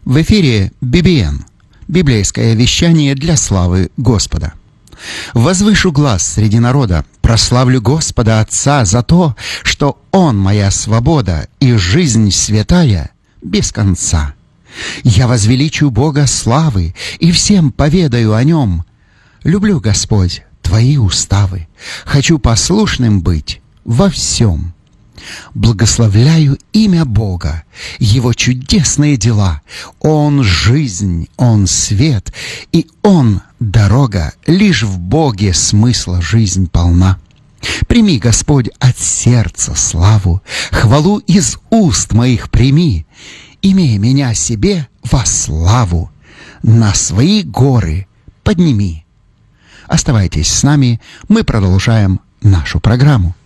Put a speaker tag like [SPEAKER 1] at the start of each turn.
[SPEAKER 1] В эфире BBN – библейское вещание для славы Господа. «Возвышу глас среди народа, прославлю Господа Отца за то, что Он моя свобода и жизнь святая без конца. Я возвеличу Бога славы и всем поведаю о Нем. Люблю, Господь, Твои уставы, хочу послушным быть во всем. Благословляю имя Бога, Его чудесные дела. Он жизнь, Он свет, и Он дорога. Лишь в Боге смысла жизнь полна. Прими, Господь, от сердца славу, хвалу из уст моих прими. Имей меня себе во славу, на свои горы подними». Оставайтесь с нами, мы продолжаем нашу программу.